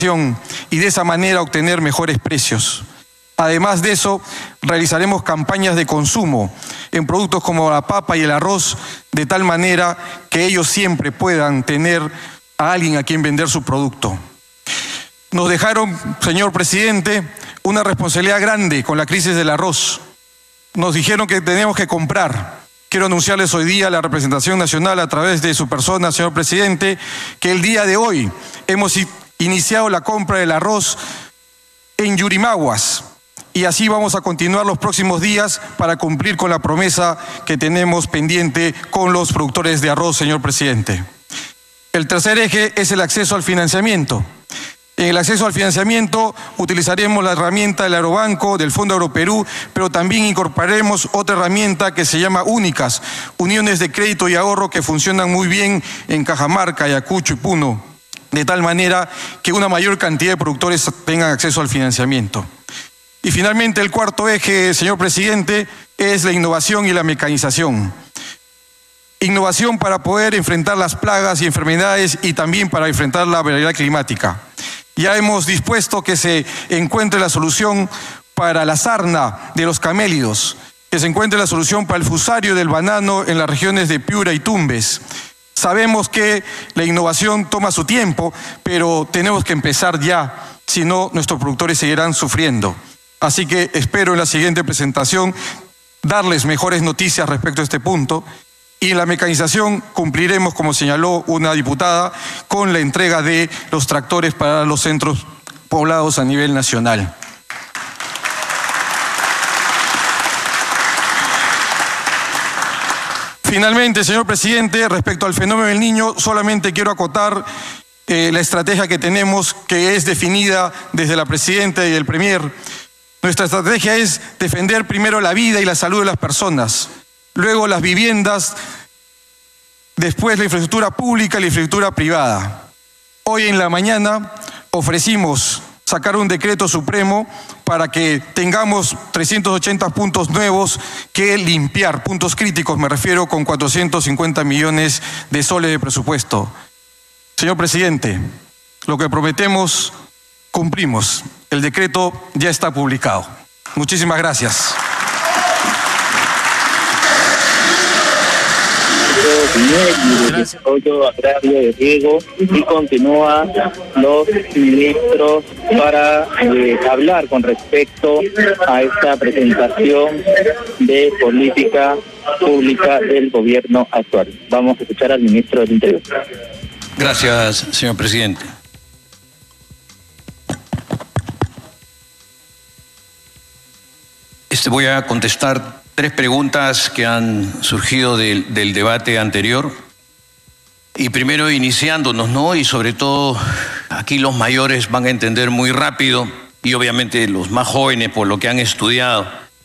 y de esa manera obtener mejores precios. Además de eso, realizaremos campañas de consumo en productos como la papa y el arroz, de tal manera que ellos siempre puedan tener a alguien a quien vender su producto. Nos dejaron, señor presidente, una responsabilidad grande con la crisis del arroz. Nos dijeron que tenemos que comprar. Quiero anunciarles hoy día a la representación nacional, a través de su persona, señor presidente, que el día de hoy hemos iniciado la compra del arroz en Yurimaguas. Y así vamos a continuar los próximos días para cumplir con la promesa que tenemos pendiente con los productores de arroz, señor presidente. El tercer eje es el acceso al financiamiento. En el acceso al financiamiento utilizaremos la herramienta del Aerobanco, del Fondo Agroperú, pero también incorporaremos otra herramienta que se llama Únicas, uniones de crédito y ahorro que funcionan muy bien en Cajamarca, Ayacucho y Puno, de tal manera que una mayor cantidad de productores tengan acceso al financiamiento. Y finalmente el cuarto eje, señor presidente, es la innovación y la mecanización. Innovación para poder enfrentar las plagas y enfermedades y también para enfrentar la variabilidad climática. Ya hemos dispuesto que se encuentre la solución para la sarna de los camélidos, que se encuentre la solución para el fusario del banano en las regiones de Piura y Tumbes. Sabemos que la innovación toma su tiempo, pero tenemos que empezar ya, si no nuestros productores seguirán sufriendo. Así que espero en la siguiente presentación darles mejores noticias respecto a este punto. Y en la mecanización cumpliremos, como señaló una diputada, con la entrega de los tractores para los centros poblados a nivel nacional. Finalmente, señor presidente, respecto al fenómeno del Niño, solamente quiero acotar la estrategia que tenemos, que es definida desde la presidenta y el premier. Nuestra estrategia es defender primero la vida y la salud de las personas, luego las viviendas, después la infraestructura pública y la infraestructura privada. Hoy en la mañana ofrecimos sacar un decreto supremo para que tengamos 380 puntos nuevos que limpiar, puntos críticos me refiero, con 450 millones de soles de presupuesto. Señor presidente, lo que prometemos, cumplimos. El decreto ya está publicado. Muchísimas gracias. De Desarrollo Agrario de Riego, y continúa los ministros para hablar con respecto a esta presentación de política pública del gobierno actual. Vamos a escuchar al ministro del Interior. Gracias, señor presidente. Voy a contestar 3 preguntas que han surgido del debate anterior. Y primero iniciándonos, ¿no? Y sobre todo, aquí los mayores van a entender muy rápido, y obviamente los más jóvenes por lo que han estudiado.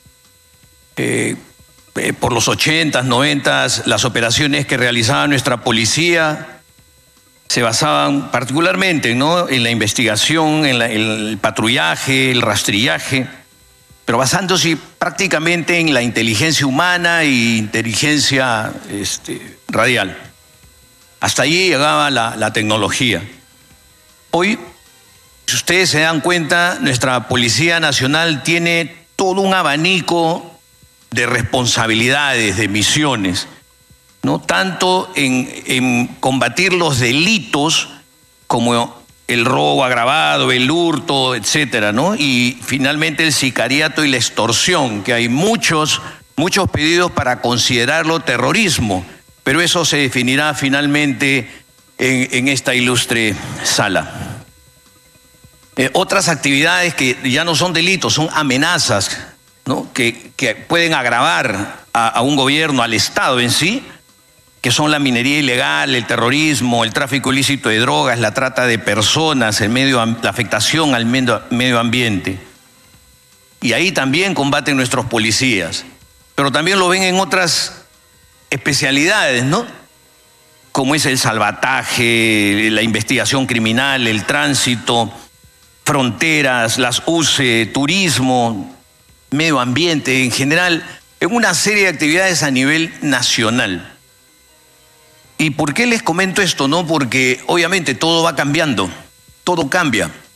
Por los 80s, 90s, las operaciones que realizaba nuestra policía se basaban particularmente, ¿no?, en la investigación, en el patrullaje, el rastrillaje, pero basándose prácticamente en la inteligencia humana e inteligencia radial. Hasta allí llegaba la tecnología. Hoy, si ustedes se dan cuenta, nuestra Policía Nacional tiene todo un abanico de responsabilidades, de misiones, ¿no? Tanto en combatir los delitos como el robo agravado, el hurto, etcétera, ¿no? Y finalmente el sicariato y la extorsión, que hay muchos pedidos para considerarlo terrorismo, pero eso se definirá finalmente en esta ilustre sala. Otras actividades que ya no son delitos, son amenazas, ¿no?, que pueden agravar a un gobierno, al Estado en sí, que son la minería ilegal, el terrorismo, el tráfico ilícito de drogas, la trata de personas, la afectación al medio ambiente. Y ahí también combaten nuestros policías. Pero también lo ven en otras especialidades, ¿no?, como es el salvataje, la investigación criminal, el tránsito, fronteras, las UCE, turismo, medio ambiente, en general, en una serie de actividades a nivel nacional. ¿Y por qué les comento esto? No, porque obviamente todo va cambiando. todo cambia.